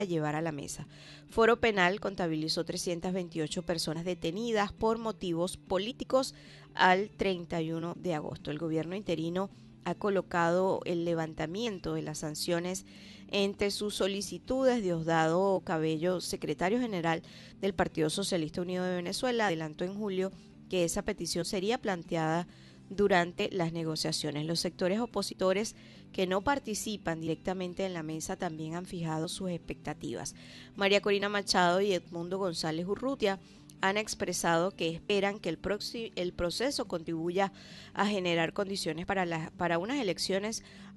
llevar a la mesa. Foro Penal contabilizó 328 personas detenidas por motivos políticos al 31 de agosto. El gobierno interino ha colocado el levantamiento de las sanciones entre sus solicitudes. Diosdado Cabello, secretario general del Partido Socialista Unido de Venezuela, adelantó en julio que esa petición sería planteada durante las negociaciones. Los sectores opositores que no participan directamente en la mesa también han fijado sus expectativas. María Corina Machado y Edmundo González Urrutia han expresado que esperan que el proceso contribuya a generar condiciones para unas elecciones